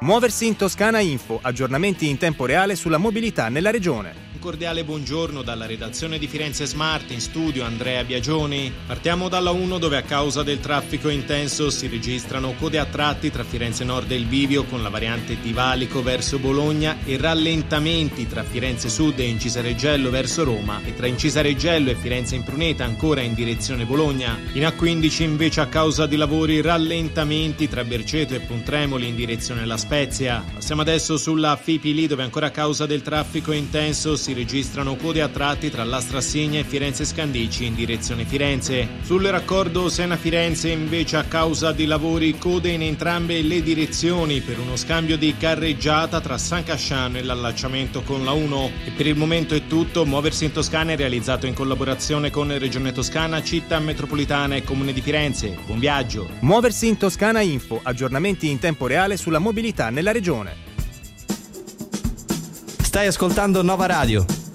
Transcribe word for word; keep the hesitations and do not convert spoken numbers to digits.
Muoversi in Toscana Info, aggiornamenti in tempo reale sulla mobilità nella regione. Un cordiale buongiorno dalla redazione di Firenze Smart, in studio Andrea Biagioni. Partiamo dalla uno, dove a causa del traffico intenso si registrano code a tratti tra Firenze Nord e il Bivio con la variante di Valico verso Bologna e rallentamenti tra Firenze Sud e Incisareggello verso Roma e tra Incisareggello e Firenze Impruneta ancora in direzione Bologna. In A quindici invece a causa di lavori rallentamenti tra Berceto e Pontremoli in direzione La Spezia. Passiamo adesso sulla Fipili, dove ancora a causa del traffico intenso si registrano code a tratti tra Lastrassigna e Firenze Scandicci in direzione Firenze. Sul raccordo Siena-Firenze invece a causa di lavori code in entrambe le direzioni per uno scambio di carreggiata tra San Casciano e l'allacciamento con la uno. E per il momento è tutto. Muoversi in Toscana è realizzato in collaborazione con Regione Toscana, Città Metropolitana e Comune di Firenze. Buon viaggio. Muoversi in Toscana Info, aggiornamenti in tempo reale sulla mobilità nella regione. Stai ascoltando Nova Radio.